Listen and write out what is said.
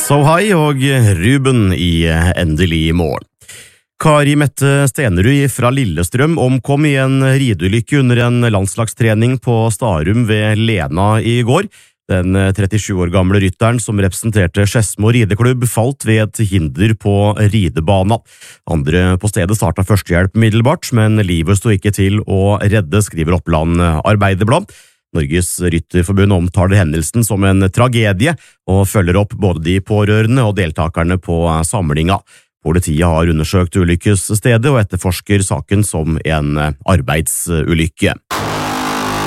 So High og Ruben i Endelig morgen. Kari Mette Stenerud fra Lillestrøm omkom i en rideulykke under en landslagstrening på Starum ved Lena i går. Den 37 år gamle rytteren som representerte Skedsmo rideklubb falt ved et hinder på ridebana. Andre på stedet startet førstehjelp umiddelbart, men livet sto ikke til å redde, skriver Oppland Arbeiderblad. Norges Rytterforbund omtaler hendelsen som en tragedie og følger opp både de pårørende og deltakerne på samlinga. Politiet har undersøkt ulykkesstedet og etterforsker saken som en arbeidsulykke.